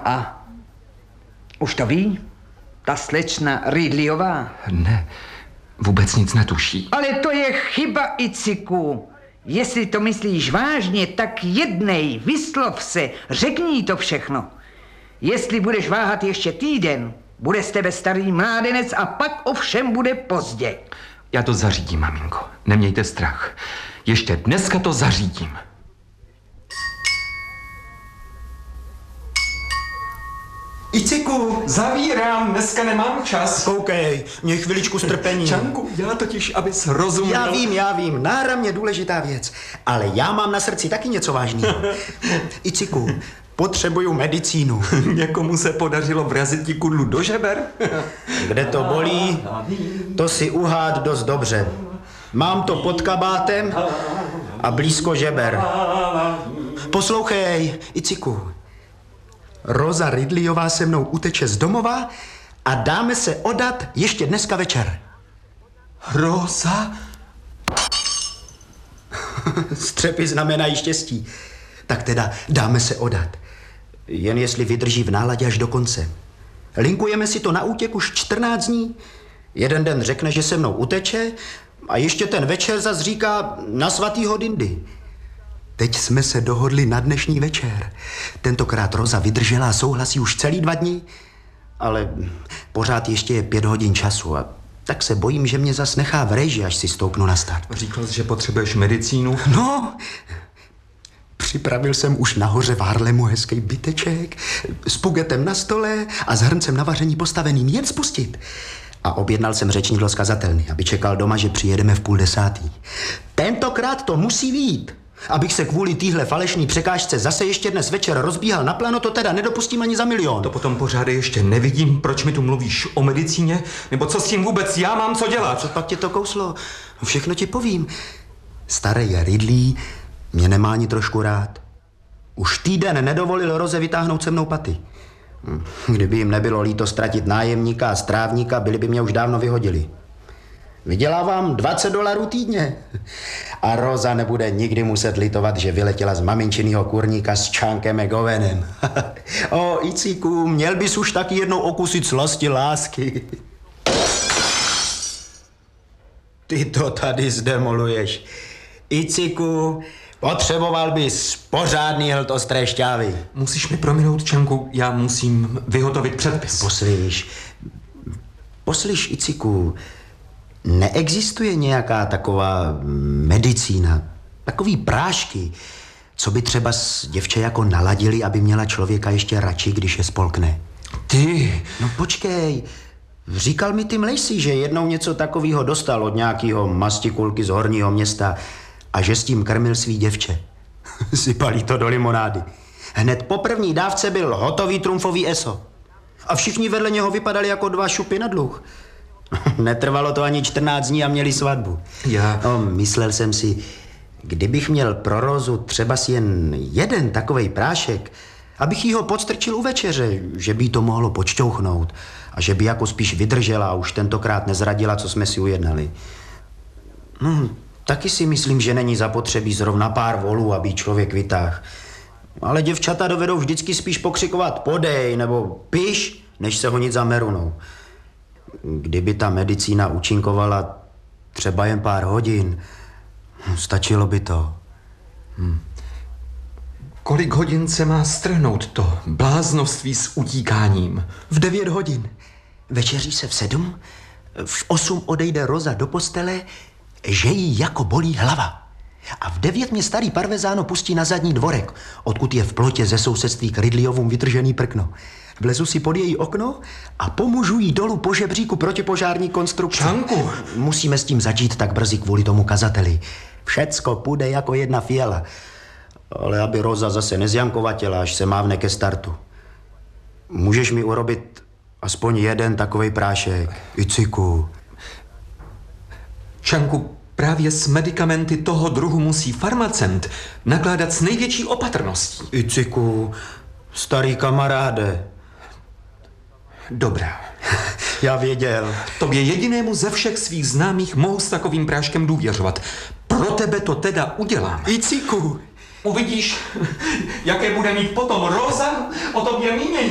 No a? Už to ví? Ta slečna Ridleyová? Ne, vůbec nic netuší. Ale to je chyba, Iciku. Jestli to myslíš vážně, tak jednej, vyslov se, řekni jí to všechno. Jestli budeš váhat ještě týden, bude z tebe starý mládenec a pak ovšem bude pozdě. Já to zařídím, maminko. Nemějte strach. Ještě dneska to zařídím. Iciku, zavírám, dneska nemám čas. Koukej, mě chviličku strpení. Čanku, já totiž, abys rozuměl. Já vím, náram je důležitá věc, ale já mám na srdci taky něco vážného. Iciku, potřebuju medicínu. Někomu se podařilo vrazit ti kudlu do žeber? Kde to bolí, to si uhád dost dobře. Mám to pod kabátem a blízko žeber. Poslouchej, Iciku. Rosa Ridleyová se mnou uteče z domova a dáme se odat ještě dneska večer. Rosa? Střepy znamenají štěstí. Tak teda dáme se odat. Jen jestli vydrží v náladě až do konce. Linkujeme si to na útěk už 14 dní. Jeden den řekne, že se mnou uteče a ještě ten večer zas říká na svatýho Dindy. Teď jsme se dohodli na dnešní večer. Tentokrát Rosa vydržela a souhlasí už celý 2 dny, ale pořád ještě je 5 hodin času a tak se bojím, že mě zas nechá v reži, až si stoupnu na start. Říkal jsi, že potřebuješ medicínu? No, připravil jsem už nahoře v Harlemu hezký byteček s pugetem na stole a s hrncem na vaření postaveným, jen spustit. A objednal jsem řečnidlo z kazatelny, aby čekal doma, že přijedeme v 9:30. Tentokrát to musí vyjít. Abych se kvůli téhle falešný překážce zase ještě dnes večer rozbíhal na plano, to teda nedopustím ani za milion. To potom pořád ještě nevidím, proč mi tu mluvíš o medicíně, nebo co s tím vůbec já mám co dělat. Co pak tě to kouslo? Všechno ti povím. Starý Ridley mě nemá ani trošku rád. Už týden nedovolil Roze vytáhnout se mnou paty. Kdyby jim nebylo líto ztratit nájemníka a strávníka, byli by mě už dávno vyhodili. Vydělávám $20 týdně. A Rosa nebude nikdy muset litovat, že vyletěla z maminčinýho kurníka s Chunkem McGowanem. O, Iciku, měl bys už taky jednou okusit slasti lásky. Ty to tady zdemoluješ. Iciku, potřeboval bys pořádný hlt ostré šťávy. Musíš mi prominout, Čanku, já musím vyhotovit předpis. Poslyš, Iciku, neexistuje nějaká taková medicína, takový prášky, co by třeba s děvče jako naladili, aby měla člověka ještě radši, když je spolkne? Ty! No počkej, říkal mi Tim Lacey, že jednou něco takového dostal od nějakého mastikulky z horního města a že s tím krmil svý děvče. Sypali to do limonády. Hned po první dávce byl hotový trumfový eso. A všichni vedle něho vypadali jako 2 šupy na dluh. Netrvalo to ani 14 dní a měli svatbu. No, myslel jsem si, kdybych měl pro Rozu třeba si jen jeden takovej prášek, abych jí ho podstrčil u večeře, že by to mohlo počťouchnout a že by jako spíš vydržela a už tentokrát nezradila, co jsme si ujednali. Taky si myslím, že není zapotřebí zrovna pár volů, aby člověk vytáhl. Ale děvčata dovedou vždycky spíš pokřikovat podej nebo piš, než se honit za merunou. Kdyby ta medicína účinkovala třeba jen pár hodin, stačilo by to. Kolik hodin se má strhnout to bláznoství s utíkáním? V 9 hodin. Večeří se v 7, v 8 odejde Rosa do postele, že jí jako bolí hlava. A v 9 mě starý parvezáno pustí na zadní dvorek, odkud je v plotě ze sousedství k Ridleyovům vytržený prkno. Vlezu si pod její okno a pomůžu jí dolů po žebříku protipožární konstrukce. Čanku! Musíme s tím začít tak brzy kvůli tomu kazateli. Všecko půjde jako jedna fiala. Ale aby Rosa zase nezjankovatěla, až se mávne ke startu. Můžeš mi urobit aspoň jeden takovej prášek, Iciku? Čanku, právě s medikamenty toho druhu musí farmacent nakládat s největší opatrností. Iciku, starý kamaráde. Dobrá. Já věděl. Tobě jedinému ze všech svých známých mohu s takovým práškem důvěřovat. Pro tebe to teda udělám. Iciku. Uvidíš, jaké bude mít potom Rosa o tobě mínění.